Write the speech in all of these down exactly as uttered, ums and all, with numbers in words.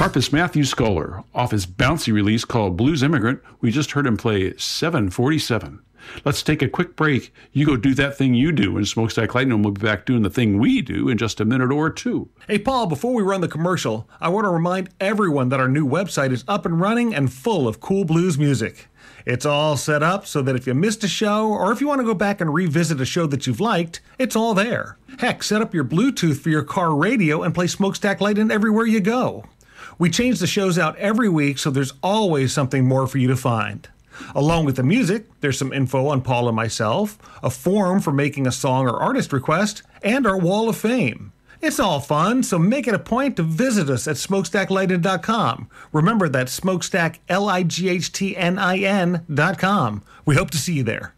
Harpist Matthew Scolar, off his bouncy release called Blues Immigrant, we just heard him play seven forty-seven. Let's take a quick break. You go do that thing you do, and Smokestack Lightning will be back doing the thing we do in just a minute or two. Hey, Paul, before we run the commercial, I want to remind everyone that our new website is up and running and full of cool blues music. It's all set up so that if you missed a show, or if you want to go back and revisit a show that you've liked, it's all there. Heck, set up your Bluetooth for your car radio and play Smokestack Lightning everywhere you go. We change the shows out every week, so there's always something more for you to find. Along with the music, there's some info on Paul and myself, a form for making a song or artist request, and our Wall of Fame. It's all fun, so make it a point to visit us at smokestack lightning dot com. Remember, that's smokestack, L I G H T N I N dot com. We hope to see you there.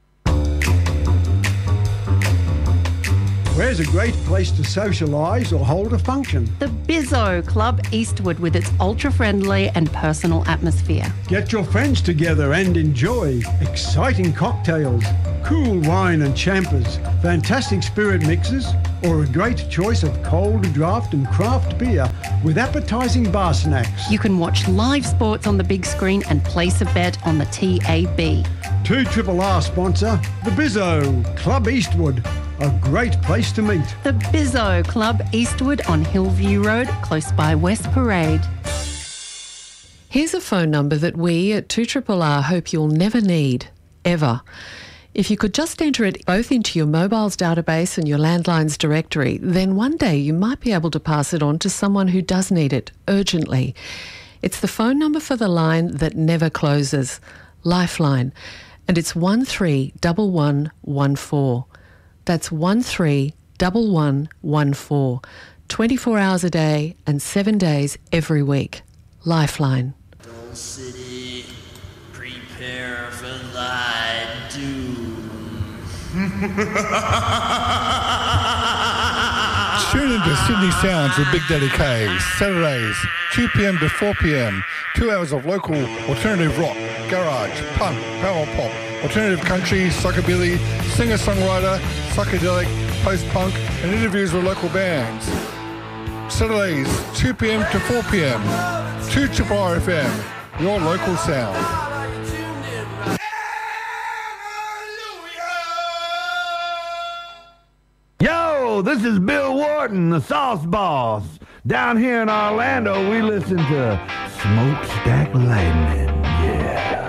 Where's a great place to socialise or hold a function? The Bizzo Club Eastwood, with its ultra-friendly and personal atmosphere. Get your friends together and enjoy exciting cocktails, cool wine and champers, fantastic spirit mixes, or a great choice of cold draft and craft beer with appetising bar snacks. You can watch live sports on the big screen and place a bet on the T A B. two Triple R sponsor, the Bizzo Club Eastwood. A great place to meet. The Bizzo Club Eastwood on Hillview Road, close by West Parade. Here's a phone number that we at two R R R hope you'll never need, ever. If you could just enter it both into your mobile's database and your landline's directory, then one day you might be able to pass it on to someone who does need it urgently. It's the phone number for the line that never closes, Lifeline, and it's one three one one one four. That's one three one one one four. twenty-four hours a day and seven days every week. Lifeline. Gold City, prepare for thy doom. Tune into Sydney Sounds with Big Daddy K, Saturdays, two p.m. to four p.m. Two hours of local alternative rock, garage, punk, power pop, alternative country, psychobilly, singer-songwriter, psychedelic, post-punk, and interviews with local bands. Saturdays, two p.m. to four p.m. two R R R F M, your local sound. Yo, this is Bill Wharton, the Sauce Boss. Down here in Orlando, we listen to Smokestack Lightning. Yeah.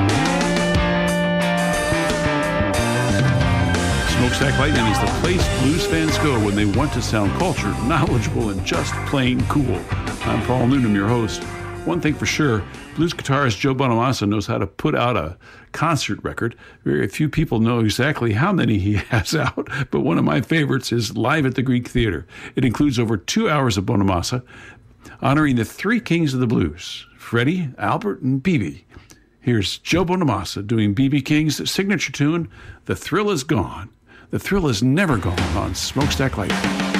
Smokestack Lightning is the place blues fans go when they want to sound cultured, knowledgeable, and just plain cool. I'm Paul Noonan, your host. One thing for sure, blues guitarist Joe Bonamassa knows how to put out a concert record. Very few people know exactly how many he has out, but one of my favorites is Live at the Greek Theater. It includes over two hours of Bonamassa, honoring the three kings of the blues, Freddie, Albert, and B B. Here's Joe Bonamassa doing B B King's signature tune, The Thrill Is Gone. The thrill is never gone on Smokestack Lightning.